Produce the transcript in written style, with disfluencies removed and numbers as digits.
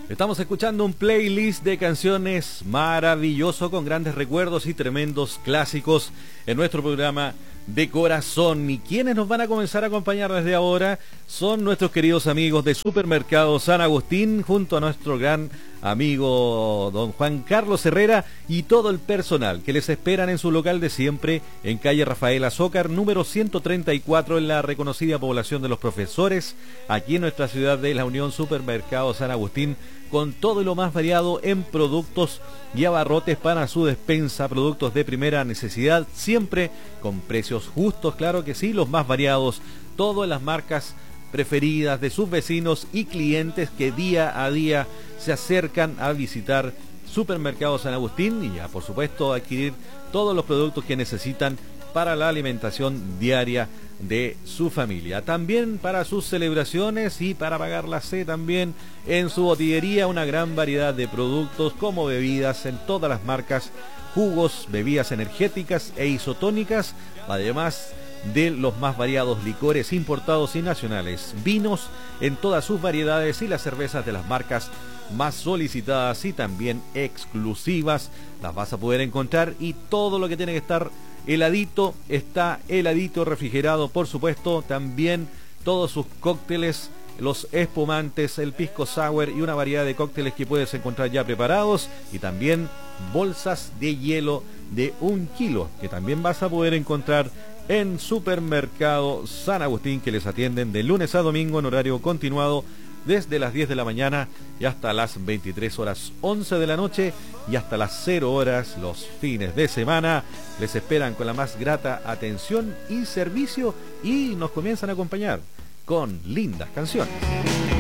Estamos escuchando un playlist de canciones maravilloso con grandes recuerdos y tremendos clásicos en nuestro programa de corazón. Y quienes nos van a comenzar a acompañar desde ahora son nuestros queridos amigos de Supermercado San Agustín, junto a nuestro gran amigo don Juan Carlos Herrera y todo el personal que les esperan en su local de siempre en calle Rafael Azócar, número 134, en la reconocida población de Los Profesores, aquí en nuestra ciudad de La Unión. Supermercado San Agustín, con todo lo más variado en productos y abarrotes para su despensa, productos de primera necesidad, siempre con precios justos, claro que sí, los más variados, todas las marcas preferidas de sus vecinos y clientes que día a día se acercan a visitar Supermercado San Agustín y ya, por supuesto, adquirir todos los productos que necesitan para la alimentación diaria de su familia. También para sus celebraciones y para pagar la sed, también en su botillería una gran variedad de productos como bebidas en todas las marcas, jugos, bebidas energéticas e isotónicas, además de los más variados licores importados y nacionales, vinos en todas sus variedades y las cervezas de las marcas más solicitadas y también exclusivas las vas a poder encontrar. Y todo lo que tiene que estar heladito está heladito, refrigerado, por supuesto. También todos sus cócteles, los espumantes, el pisco sour y una variedad de cócteles que puedes encontrar ya preparados, y también bolsas de hielo de 1 kilo que también vas a poder encontrar en Supermercado San Agustín, que les atienden de lunes a domingo en horario continuado desde las 10 de la mañana y hasta las 23 horas 11 de la noche y hasta las 0 horas los fines de semana. Les esperan con la más grata atención y servicio y nos comienzan a acompañar con lindas canciones.